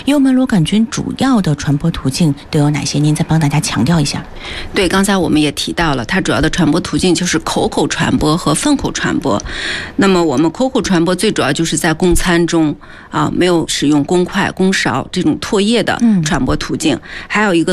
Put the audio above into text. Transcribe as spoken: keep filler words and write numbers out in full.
幽门螺杆菌主要的传播途径都有哪些？您再帮大家强调一下。 对，刚才我们也提到了，它主要的传播途径就是口口传播和粪口传播。那么我们口口传播最主要就是在供餐中啊，没有使用公筷、公勺这种唾液的传播途径，嗯、还有一个